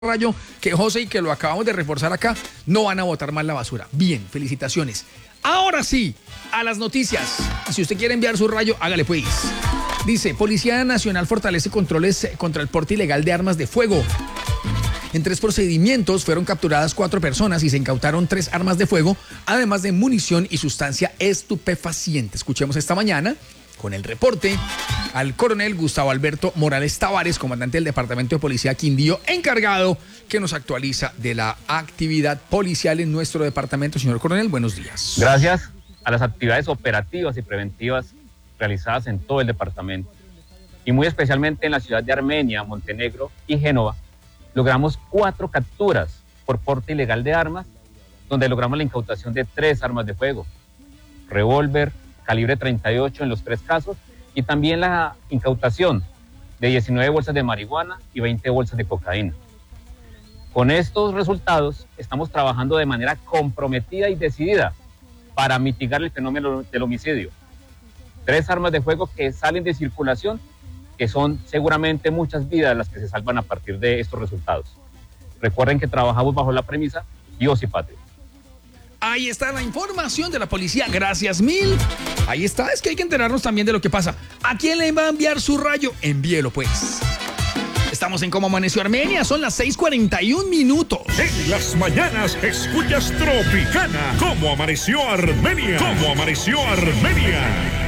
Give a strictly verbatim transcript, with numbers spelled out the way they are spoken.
Rayo, que José y que lo acabamos de reforzar acá, no van a botar más la basura. Bien, felicitaciones. Ahora sí, a las noticias. Y si usted quiere enviar su rayo, hágale pues. Dice, Policía Nacional fortalece controles contra el porte ilegal de armas de fuego. En tres procedimientos fueron capturadas cuatro personas y se incautaron tres armas de fuego, además de munición y sustancia estupefaciente. Escuchemos esta mañana con el reporte al coronel Gustavo Alberto Morales Tavares, comandante del Departamento de Policía Quindío, encargado, que nos actualiza de la actividad policial en nuestro departamento. Señor coronel, buenos días. Gracias a las actividades operativas y preventivas realizadas en todo el departamento, y muy especialmente en la ciudad de Armenia, Montenegro y Génova, logramos cuatro capturas por porte ilegal de armas, donde logramos la incautación de tres armas de fuego, revólver, calibre treinta y ocho en los tres casos, y también la incautación de diecinueve bolsas de marihuana y veinte bolsas de cocaína. Con estos resultados estamos trabajando de manera comprometida y decidida para mitigar el fenómeno del homicidio. Tres armas de fuego que salen de circulación, que son seguramente muchas vidas las que se salvan a partir de estos resultados. Recuerden que trabajamos bajo la premisa Dios y patria. Ahí está la información de la policía, gracias mil. Ahí está, es que hay que enterarnos también de lo que pasa. ¿A quién le va a enviar su rayo? Envíelo pues. Estamos en Cómo Amaneció Armenia, son las seis cuarenta y un minutos. En las mañanas escuchas Tropicana. Cómo Amaneció Armenia. Cómo Amaneció Armenia.